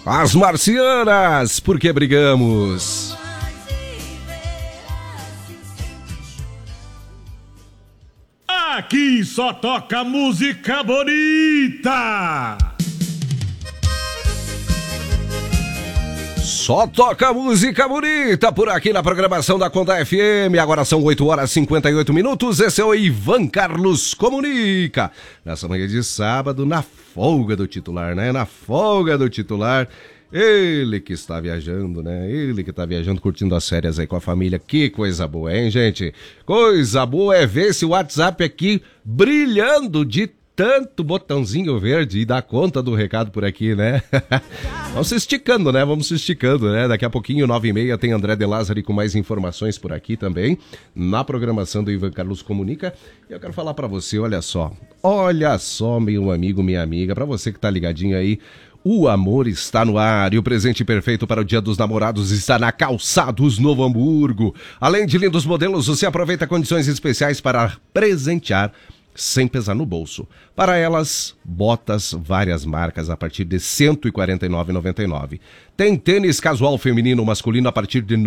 As Marcianas, por que brigamos? Aqui só toca música bonita. Só toca música bonita por aqui na programação da Conta FM. Agora são 8h58. Esse é o Ivan Carlos Comunica. Nessa manhã de sábado, na folga do titular, né? Na folga do titular. Ele que está viajando, né? Ele que está viajando, curtindo as férias aí com a família. Que coisa boa, hein, gente? Coisa boa é ver esse WhatsApp aqui brilhando de tanto botãozinho verde e dar conta do recado por aqui, né? Vamos se esticando, né? Vamos se esticando, né? Daqui a pouquinho, 9h30, tem André De Lázari com mais informações por aqui também, na programação do Ivan Carlos Comunica. E eu quero falar pra você, olha só, meu amigo, minha amiga, pra você que tá ligadinho aí, o amor está no ar e o presente perfeito para o Dia dos Namorados está na Calçados Novo Hamburgo. Além de lindos modelos, você aproveita condições especiais para presentear sem pesar no bolso. Para elas, botas, várias marcas a partir de R$ 149,99. Tem tênis casual feminino ou masculino a partir de R$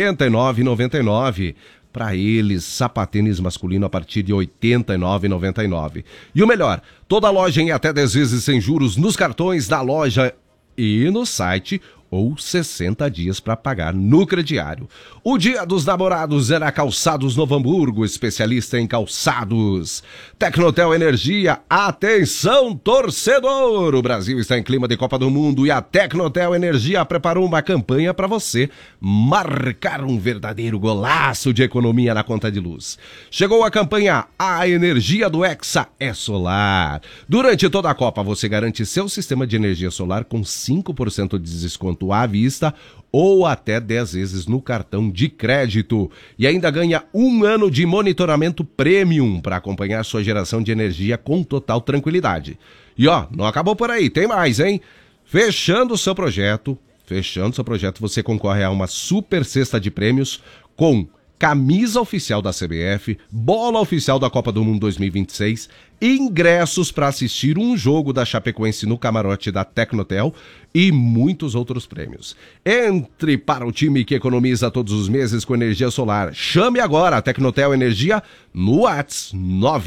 99,99. Para eles, sapatênis masculino a partir de R$ 89,99. E o melhor, toda loja em até 10 vezes sem juros nos cartões da loja e no site, ou 60 dias para pagar no crediário. O Dia dos Namorados é na Calçados Novo Hamburgo, especialista em calçados. Tecnotel Energia, atenção torcedor! O Brasil está em clima de Copa do Mundo e a Tecnotel Energia preparou uma campanha para você marcar um verdadeiro golaço de economia na conta de luz. Chegou a campanha A Energia do Hexa é Solar. Durante toda a Copa você garante seu sistema de energia solar com 5% de desconto à vista ou até 10 vezes no cartão de crédito. E ainda ganha 1 ano de monitoramento premium para acompanhar sua geração de energia com total tranquilidade. E ó, não acabou por aí, tem mais, hein? Fechando o seu projeto, você concorre a uma super cesta de prêmios com camisa oficial da CBF, bola oficial da Copa do Mundo 2026, ingressos para assistir um jogo da Chapecoense no camarote da Tecnotel e muitos outros prêmios. Entre para o time que economiza todos os meses com energia solar. Chame agora a Tecnotel Energia no WhatsApp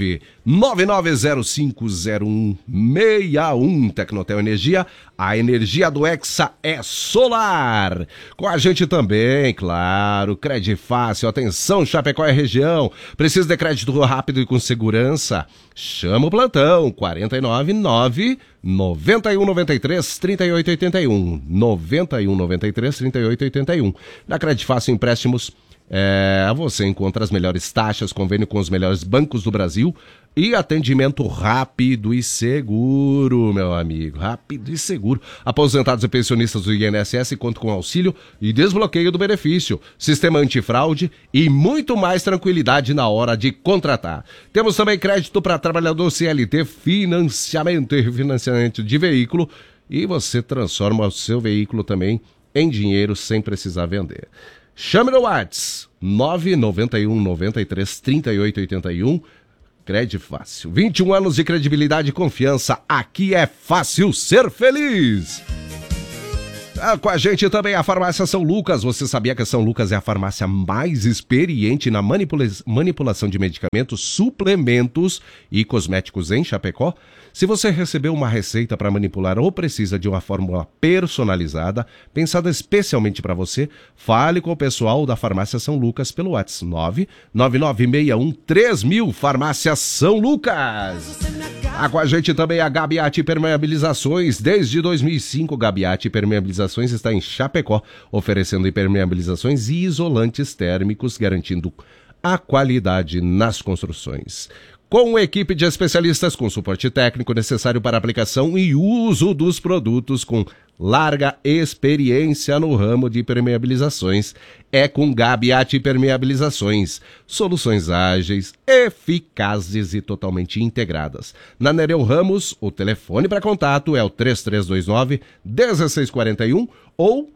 999050161. Tecnotel Energia, a energia do Hexa é solar. Com a gente também, claro, crédito fácil. Atenção, Chapecó é região. Precisa de crédito rápido e com segurança? Chama o plantão, 499-9193-3881, 9193-3881. Na Crédito Fácil Empréstimos, você encontra as melhores taxas, convênio com os melhores bancos do Brasil e atendimento rápido e seguro, meu amigo, rápido e seguro. Aposentados e pensionistas do INSS contam com auxílio e desbloqueio do benefício, sistema antifraude e muito mais tranquilidade na hora de contratar. Temos também crédito para trabalhador CLT, financiamento e refinanciamento de veículo e você transforma o seu veículo também em dinheiro sem precisar vender. Chame no WhatsApp 991 93 3881. Crédito Fácil. 21 anos de credibilidade e confiança. Aqui é fácil ser feliz. Com a gente também a farmácia São Lucas. Você sabia que a São Lucas é a farmácia mais experiente na manipulação de medicamentos, suplementos e cosméticos em Chapecó? Se você recebeu uma receita para manipular ou precisa de uma fórmula personalizada, pensada especialmente para você, fale com o pessoal da farmácia São Lucas pelo WhatsApp 999613000. Farmácia São Lucas. Com a gente também a Gabiati Permeabilizações. Desde 2005, Gabiati Permeabilizações está em Chapecó, oferecendo impermeabilizações e isolantes térmicos, garantindo a qualidade nas construções. Com equipe de especialistas com suporte técnico necessário para aplicação e uso dos produtos com larga experiência no ramo de permeabilizações. É com Gabiati Permeabilizações. Soluções ágeis, eficazes e totalmente integradas. Na Nereu Ramos, o telefone para contato é o 3329-1641 ou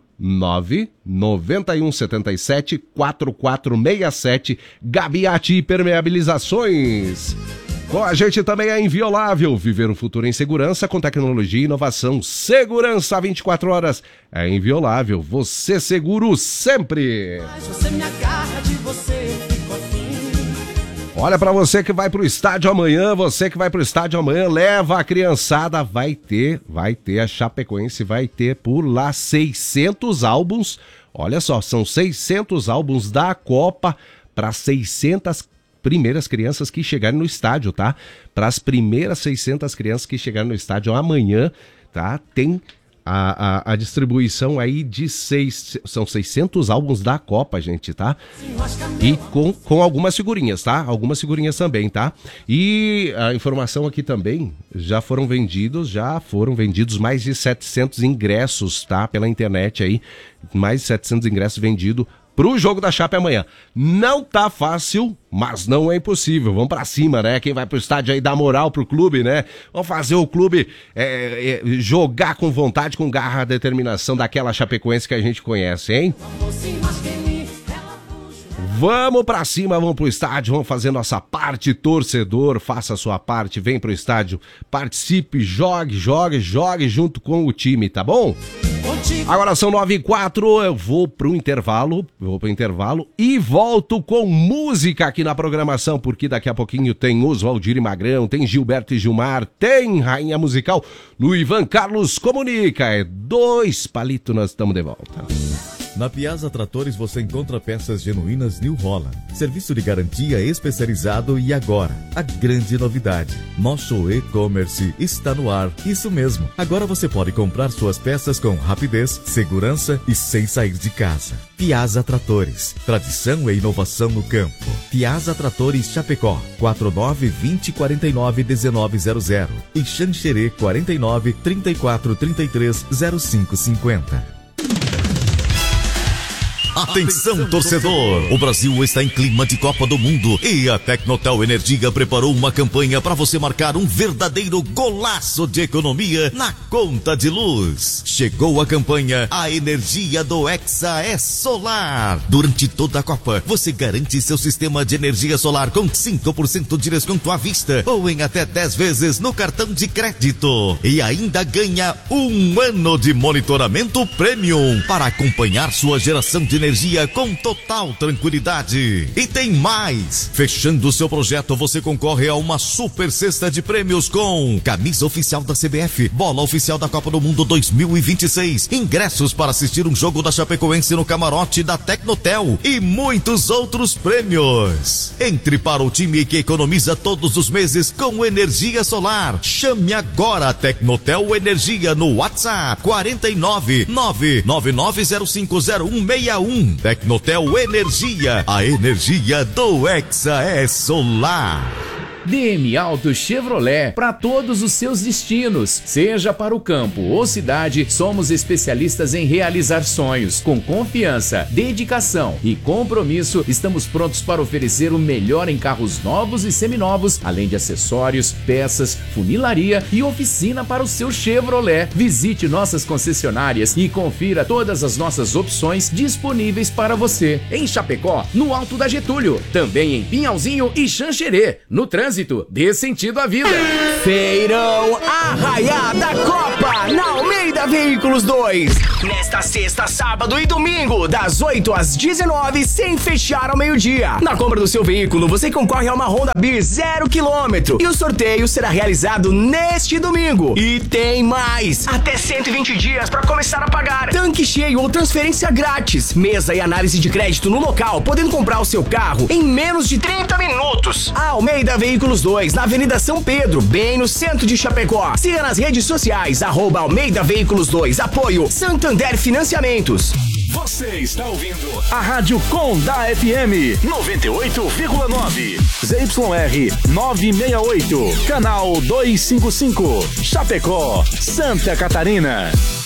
99177-4467. Gabiati Permeabilizações. Com a gente também é Inviolável, viver um futuro em segurança com tecnologia e inovação. Segurança 24 horas é Inviolável, você seguro sempre. Mas você me agarra de você, fico afim. Olha, pra você que vai pro estádio amanhã, leva a criançada, vai ter, a Chapecoense vai ter por lá 600 álbuns, olha só, são 600 álbuns da Copa para 600 primeiras crianças que chegarem no estádio, tá? Para as primeiras 600 crianças que chegarem no estádio amanhã, tá? Tem a distribuição aí de são 600 álbuns da Copa, gente, tá? E com algumas figurinhas, tá? Algumas figurinhas também, tá? E a informação aqui também, já foram vendidos mais de 700 ingressos, tá? Pela internet aí, mais de 700 ingressos vendidos pro jogo da Chape amanhã. Não tá fácil, mas não é impossível. Vamos pra cima, né? Quem vai pro estádio aí dá moral pro clube, né? Vamos fazer o clube jogar com vontade, com garra, determinação daquela Chapecoense que a gente conhece, hein? Vamos pra cima, vamos pro estádio, vamos fazer nossa parte, torcedor, faça a sua parte, vem pro estádio, participe, jogue junto com o time, tá bom? Agora são 9h04, eu vou pro intervalo e volto com música aqui na programação, porque daqui a pouquinho tem Oswaldir e Magrão, tem Gilberto e Gilmar, tem Rainha Musical no Ivan Carlos Comunica. É 2 palitos, nós estamos de volta. Na Piazza Tratores você encontra peças genuínas New Holland, serviço de garantia especializado e agora, a grande novidade, nosso e-commerce está no ar. Isso mesmo, agora você pode comprar suas peças com rapidez, segurança e sem sair de casa. Piazza Tratores, tradição e inovação no campo. Piazza Tratores Chapecó, 49-2049-1900 e Xanxerê 49-3433-0550. Atenção, torcedor! O Brasil está em clima de Copa do Mundo e a Tecnotel Energia preparou uma campanha para você marcar um verdadeiro golaço de economia na conta de luz. Chegou a campanha A Energia do Hexa é Solar. Durante toda a Copa, você garante seu sistema de energia solar com 5% de desconto à vista ou em até 10 vezes no cartão de crédito. E ainda ganha 1 ano de monitoramento premium para acompanhar sua geração de energia com total tranquilidade. E tem mais! Fechando o seu projeto, você concorre a uma super cesta de prêmios com camisa oficial da CBF, bola oficial da Copa do Mundo 2026, ingressos para assistir um jogo da Chapecoense no camarote da Tecnotel e muitos outros prêmios. Entre para o time que economiza todos os meses com energia solar. Chame agora a Tecnotel Energia no WhatsApp 49999050161. Tecnotel Energia, a energia do Hexa é Solar. DM Auto Chevrolet, para todos os seus destinos, seja para o campo ou cidade, somos especialistas em realizar sonhos. Com confiança, dedicação e compromisso, estamos prontos para oferecer o melhor em carros novos e seminovos, além de acessórios, peças, funilaria e oficina para o seu Chevrolet. Visite nossas concessionárias e confira todas as nossas opções disponíveis para você. Em Chapecó, no Alto da Getúlio, também em Pinhalzinho e Xanxerê. No trânsito, dê sentido à vida. Feirão Arraiá da Copa na Almeida Veículos 2. Nesta sexta, sábado e domingo, das 8 às 19, sem fechar ao meio-dia. Na compra do seu veículo, você concorre a uma Honda Beer 0 km. E o sorteio será realizado neste domingo. E tem mais! Até 120 dias para começar a pagar. Tanque cheio ou transferência grátis. Mesa e análise de crédito no local, podendo comprar o seu carro em menos de 30 minutos. A Almeida Veículos 2, na Avenida São Pedro, bem no centro de Chapecó. Siga nas redes sociais, @Almeida Veículos 2, apoio Santander Financiamentos. Você está ouvindo a Rádio Com da FM 98,9. ZYR 968, canal 255, Chapecó, Santa Catarina.